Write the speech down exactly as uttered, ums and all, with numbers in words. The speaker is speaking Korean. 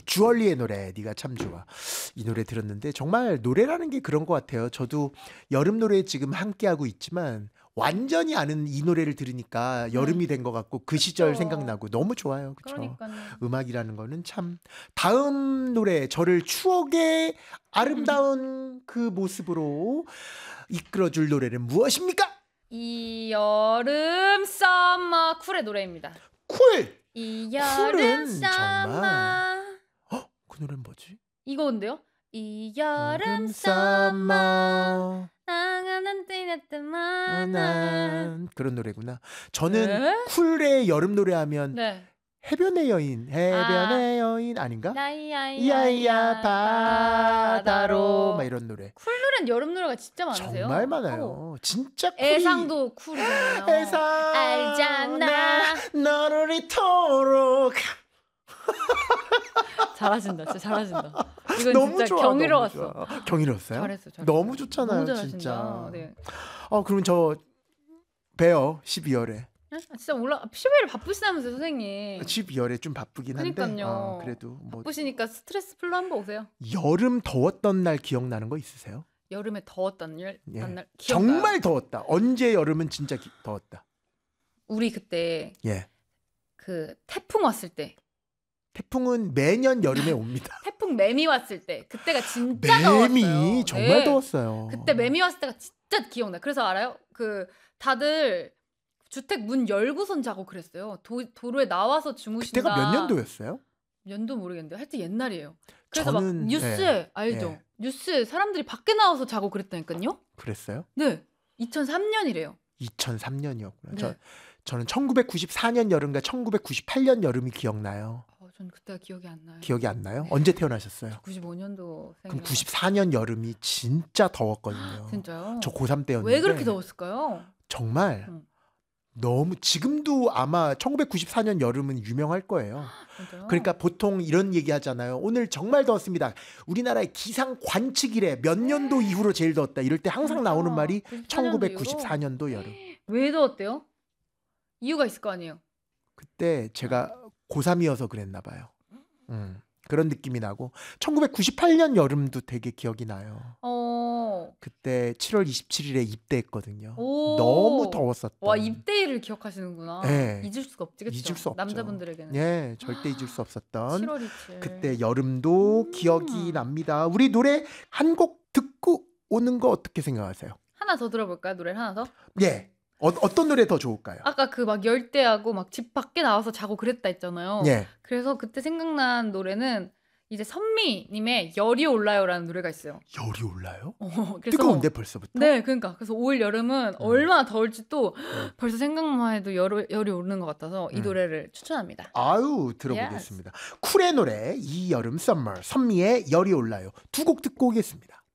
주얼리의 노래 네가 참 좋아. 이 노래 들었는데 정말 노래라는 게 그런 것 같아요. 저도 여름 노래 지금 함께하고 있지만 완전히 아는 이 노래를 들으니까 여름이 된 것 같고 그 시절 그쵸. 생각나고 너무 좋아요. 그쵸? 그러니까요. 음악이라는 거는 참. 다음 노래 저를 추억의 아름다운 그 모습으로 이끌어줄 노래는 무엇입니까? 이 여름 썸머 쿨의 노래입니다. 쿨! 이 여름 쿨은 썸머. 정말 어? 그 노래는 뭐지? 이거인데요? 이 여름 여름 썸머 썸머 나가는 뛰었더만 난 그런 노래구나. 저는 네? 쿨의 여름 노래 하면 네. 해변의 여인, 해변의 여인 아닌가? 야이야이야야 이야이야 바다로 바다로. 막 이런 노래 쿨 노래는 여름 노래가 진짜 많으세요. 정말 어. 많아요. 진짜 쿨이 애상도 쿨이잖아요. 애상 알잖아. 너를 이토록 잘하신다. 진짜 잘하신다. 이건 너무 진짜 좋아, 경이로웠어. 너무 좋아. 경이로웠어요? 잘했어, 잘했어. 너무 좋잖아요, 너무 잘하신다. 진짜. 네. 어, 그럼 저 봬요, 십이월에. 아, 진짜 올라 십일 바쁘시다면서요, 선생님. 십이월에 좀 바쁘긴 한데 그러니까요. 어, 그래도 뭐 바쁘시니까 스트레스 풀러 한번 오세요. 여름 더웠던 날 기억나는 거 있으세요? 여름에 더웠던 날, 예. 날 기억나요? 정말 더웠다. 언제 여름은 진짜 기, 더웠다. 우리 그때 예. 그 태풍 왔을 때, 태풍은 매년 여름에 옵니다. 태풍 매미 왔을 때, 그때가 진짜 더웠어요. 매미 정말 네. 더웠어요. 그때 매미 왔을 때가 진짜 기억나. 그래서 알아요? 그 다들 주택 문 열고선 자고 그랬어요. 도, 도로에 나와서 주무신다. 그때가 몇 년도였어요? 연도 모르겠는데 하여튼 옛날이에요. 그래서 저는- 막 뉴스에 예, 알죠? 예. 뉴스에 사람들이 밖에 나와서 자고 그랬다니까요. 그랬어요? 네, 이천삼 년이래요. 이천삼 년이었구나. 네. 저, 저는 천구백구십사 년 여름과 천구백구십팔 년 여름이 기억나요. 어, 전 그때가 기억이 안 나요. 기억이 안 나요? 언제 태어나셨어요? 구십오 년도 생. 그럼 구십사 년 여름이 진짜 더웠거든요. 진짜요? 저 고삼 때였는데 왜 그렇게 더웠을까요? 정말 응. 너무 지금도 아마 천구백구십사 년 여름은 유명할 거예요. 진짜요? 그러니까 보통 이런 얘기 하잖아요. 오늘 정말 더웠습니다. 우리나라의 기상 관측이래. 몇 년도 이후로 제일 더웠다. 이럴 때 항상 진짜. 나오는 말이 구십사 년도 천구백구십사 년도 여름. 왜 더웠대요? 이유가 있을 거 아니에요. 그때 제가 고삼이어서 그랬나 봐요. 음, 그런 느낌이 나고 천구백구십팔 년 여름도 되게 기억이 나요. 어. 그때 칠월 이십칠일에 입대했거든요. 오. 너무 더웠었던. 와, 입대일을 기억하시는구나. 네. 잊을 수가 없지, 그쵸? 잊을 수 없죠. 남자분들에게는. 예, 절대 잊을 수 없었던 칠월 이칠. 그때 여름도 음. 기억이 납니다. 우리 노래 한 곡 듣고 오는 거 어떻게 생각하세요? 하나 더 들어볼까요? 노래를 하나 더? 예. 어, 어떤 노래 더 좋을까요? 아까 그 막 열대하고 막 집 밖에 나와서 자고 그랬다 했잖아요. 예. 그래서 그때 생각난 노래는 이제 선미님의 열이 올라요라는 노래가 있어요. 열이 올라요? 어, 그래서 뜨거운데 벌써부터? 네, 그러니까 그래서 올 여름은 음. 얼마나 더울지 또 음. 벌써 생각만 해도 열, 열이 오르는 것 같아서 이 음. 노래를 추천합니다. 아유, 들어보겠습니다. 쿨의 노래 이 여름 썸머 선미의 열이 올라요. 두 곡 듣고 오겠습니다.